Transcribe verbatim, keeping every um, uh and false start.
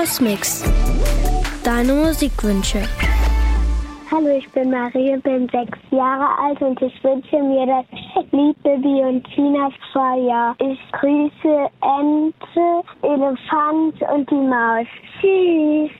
Hausmix. Deine Musikwünsche. Hallo, ich bin Marie, bin sechs Jahre alt und ich wünsche mir das Lied Bibi und Tinas Feuer. Ich grüße Ente, Elefant und die Maus. Tschüss.